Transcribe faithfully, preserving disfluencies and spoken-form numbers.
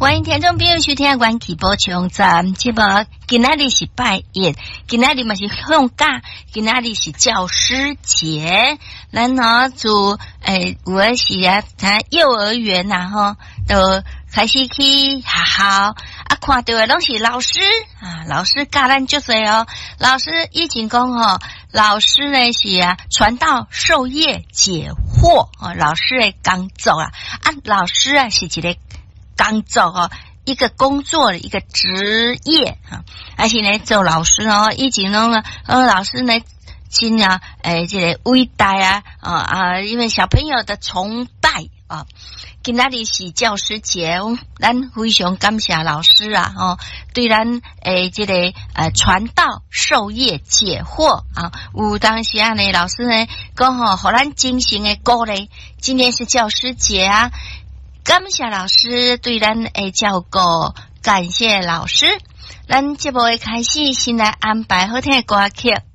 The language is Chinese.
欢迎听众朋友收听阮启播冲站节目。今仔日是拜一，今仔日嘛是放假，今仔日是教师节。咱呢就诶，有诶是啊，咱幼儿园呐吼，都开始去学校啊，看到诶拢是老师啊，老师教咱足侪哦。老师以前讲吼，老师呢是啊，传道授业解惑哦，老师诶工作啊，啊，老师啊是一个工作哦，一个工作的一个职业啊，而且呢，做老师哦，以前呢，呃，老师呢，真啊，诶，这个伟大啊，啊啊，因为小朋友的崇拜啊，今仔日是教师节，咱非常感谢老师啊，哦，对咱诶这个呃传道授业解惑啊，有当时啊呢，老师呢讲吼，互咱精神的鼓励，今天是教师节啊。感谢老师对咱的照顾，感谢老师。咱节目的开始，先来安排好听的歌曲。